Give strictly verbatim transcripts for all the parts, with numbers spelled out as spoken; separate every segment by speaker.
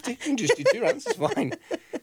Speaker 1: to. You can just do two rounds. It's fine.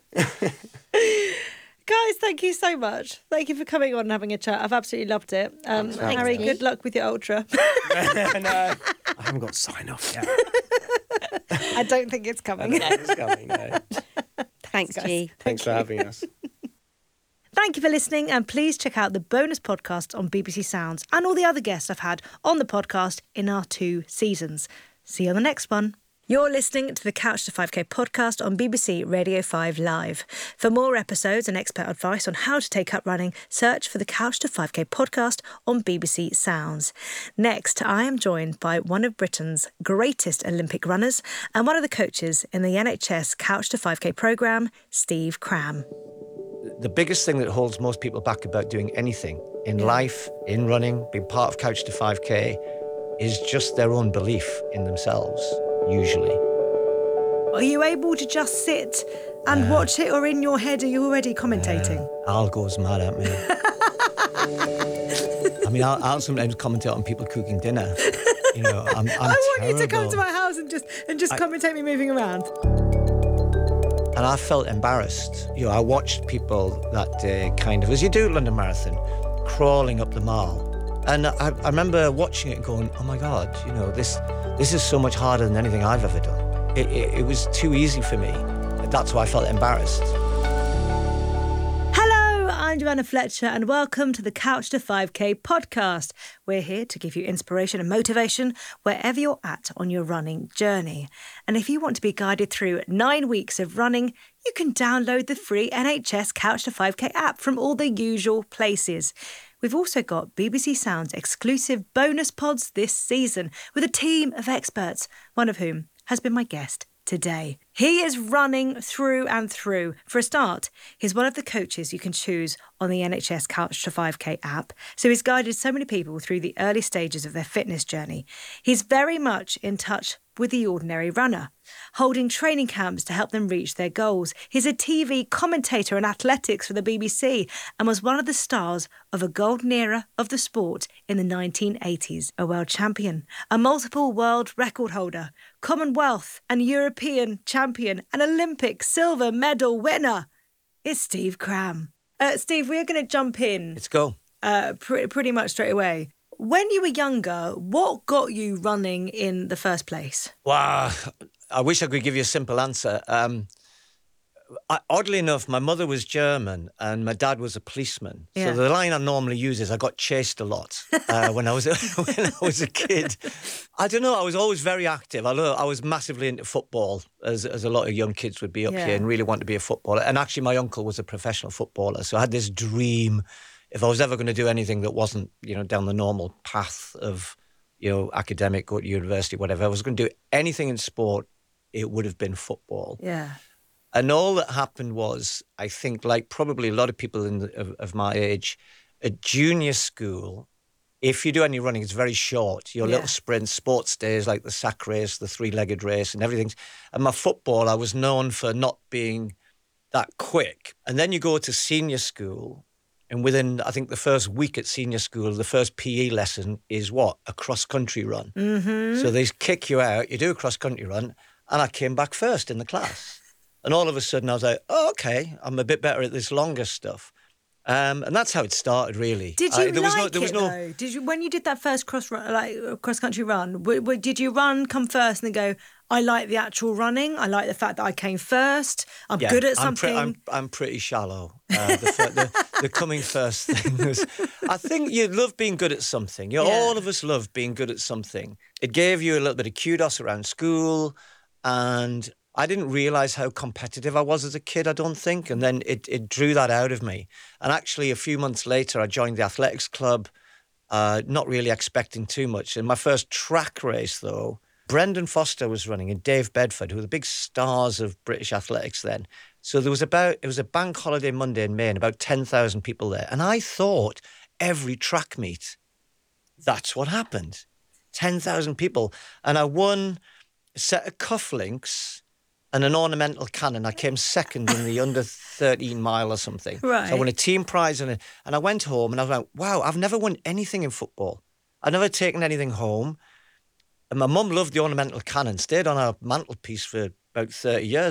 Speaker 2: Guys, thank you so much. Thank you for coming on and having a chat. I've absolutely loved it. Um,
Speaker 1: Thanks,
Speaker 2: Harry,
Speaker 3: Steve.
Speaker 2: good luck with your ultra.
Speaker 1: no, I haven't got sign off yet.
Speaker 2: I don't think it's
Speaker 1: I
Speaker 2: coming.
Speaker 1: don't think it's coming, no.
Speaker 3: Thanks,
Speaker 2: guys.
Speaker 3: G.
Speaker 1: Thanks for having us.
Speaker 2: Thank you for listening, and please check out the bonus podcast on B B C Sounds and all the other guests I've had on the podcast in our two seasons. See you on the next one. You're listening to the Couch to five K podcast on B B C Radio five Live. For more episodes and expert advice on how to take up running, search for the Couch to five K podcast on B B C Sounds. Next, I am joined by one of Britain's greatest Olympic runners and one of the coaches in the N H S Couch to five K programme, Steve Cram.
Speaker 4: The biggest thing that holds most people back about doing anything in life, in running, being part of Couch to five K, is just their own belief in themselves, usually.
Speaker 2: Are you able to just sit and
Speaker 4: Uh,
Speaker 2: watch it, or in your head are you already commentating?
Speaker 4: Uh, Al goes mad at me. I mean, I'll, I'll sometimes commentate on people cooking dinner. You know, I'm, I'm
Speaker 2: I want you to come
Speaker 4: terrible.
Speaker 2: to my house and just and just
Speaker 4: I-
Speaker 2: commentate me moving around.
Speaker 4: And I felt embarrassed. You know, I watched people that day, kind of, as you do at London Marathon, crawling up the mile. And I, I remember watching it and going, oh my God, you know, this this is so much harder than anything I've ever done. It, it, it was too easy for me. That's why I felt embarrassed.
Speaker 2: Hello, I'm Joanna Fletcher, and welcome to the Couch to five K podcast. We're here to give you inspiration and motivation wherever you're at on your running journey. And if you want to be guided through nine weeks of running, you can download the free N H S Couch to five K app from all the usual places. We've also got B B C Sounds exclusive bonus pods this season with a team of experts, one of whom has been my guest today. He is running through and through. For a start, he's one of the coaches you can choose on the N H S Couch to five K app. So he's guided so many people through the early stages of their fitness journey. He's very much in touch with the ordinary runner, holding training camps to help them reach their goals. He's a T V commentator in athletics for the B B C and was one of the stars of a golden era of the sport in the nineteen eighties, a world champion, a multiple world record holder, Commonwealth and European champion, and Olympic silver medal winner. It's Steve Cram. Uh, Steve, we are going to jump in
Speaker 4: Let's go.
Speaker 2: uh, pr- pretty much straight away. When you were younger, what got you running in the first place?
Speaker 4: Wow. I wish I could give you a simple answer. Um, I, oddly enough, my mother was German and my dad was a policeman.
Speaker 2: Yeah.
Speaker 4: So the line I normally use is I got chased a lot uh, when I was a, when I was a kid. I don't know. I was always very active. I, lo- I was massively into football, as as a lot of young kids would be up
Speaker 2: Yeah.
Speaker 4: here, and really wanted to be a footballer. And actually, my uncle was a professional footballer, so I had this dream. If I was ever going to do anything that wasn't, you know, down the normal path of, you know, academic, go to university, whatever, I was going to do anything in sport, it would have been football.
Speaker 2: Yeah.
Speaker 4: And all that happened was, I think, like probably a lot of people in the, of, of my age, at junior school, if you do any running, it's very short. Your
Speaker 2: Yeah.
Speaker 4: little sprints, sports days like the sack race, the three-legged race and everything. And my football, I was known for not being that quick. And then you go to senior school, and within, I think, the first week at senior school, the first P E lesson is what? A cross-country run.
Speaker 2: Mm-hmm.
Speaker 4: So they kick you out, you do a cross-country run, and I came back first in the class. And all of a sudden I was like, oh, okay, I'm a bit better at this longer stuff. Um, and that's how it started, really.
Speaker 2: Did you
Speaker 4: I, there
Speaker 2: like
Speaker 4: was no, there was
Speaker 2: it
Speaker 4: no,
Speaker 2: though? Did you, when you did that first cross run, like cross country run? W- w- did you run, come first, and then go? I like the actual running. I like the fact that I came first. I'm
Speaker 4: Yeah,
Speaker 2: good at
Speaker 4: I'm, pre-
Speaker 2: something.
Speaker 4: I'm, I'm pretty shallow. Uh, the, fir- the, the coming first thing was, I think you love being good at something. You know,
Speaker 2: Yeah.
Speaker 4: all of us love being good at something. It gave you a little bit of kudos around school, and I didn't realise how competitive I was as a kid, I don't think. And then it, it drew that out of me. And actually, a few months later, I joined the athletics club, uh, not really expecting too much. In my first track race, though, Brendan Foster was running and Dave Bedford, who were the big stars of British athletics then. So there was about, it was a bank holiday Monday in May and about ten thousand people there. And I thought every track meet, that's what happened. ten thousand people. And I won a set of cufflinks and an ornamental cannon. I came second in the under thirteen mile or something.
Speaker 2: Right.
Speaker 4: So I won a team prize and, a, and I went home and I was like, wow, I've never won anything in football. I've never taken anything home. And my mum loved the ornamental cannon, stayed on our mantelpiece for about thirty years.